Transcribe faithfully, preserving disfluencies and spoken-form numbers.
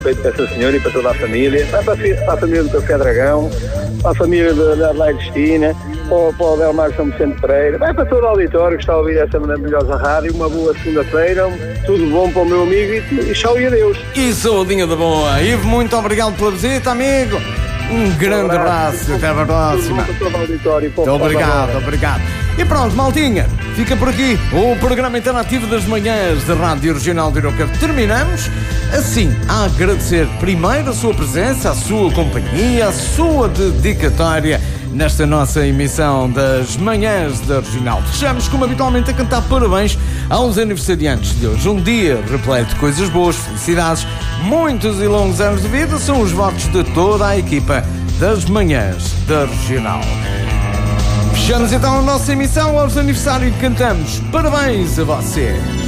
Respeito para essa senhora e para toda a família, para a, para a família do Café Dragão, para a família da, da Adelaide Cristina, para, para o Delmar São Vicente Pereira, vai para todo o auditório que está a ouvir essa maravilhosa rádio. Uma boa segunda-feira, tudo bom para o meu amigo e, e tchau e adeus. E saudinha de boa. Ivo, muito obrigado pela visita, amigo. Um grande um abraço, até a próxima. Para todo o auditório. Muito obrigado, obrigado. E pronto, maltinha, fica por aqui o programa interativo das manhãs da Rádio Regional de Iroca. Terminamos assim a agradecer primeiro a sua presença, a sua companhia, a sua dedicatória nesta nossa emissão das manhãs da Regional. Desejamos, como habitualmente, a cantar parabéns aos aniversariantes de hoje. Um dia repleto de coisas boas, felicidades, muitos e longos anos de vida são os votos de toda a equipa das manhãs da Regional. Fechamos então a nossa emissão aos aniversários e cantamos parabéns a você.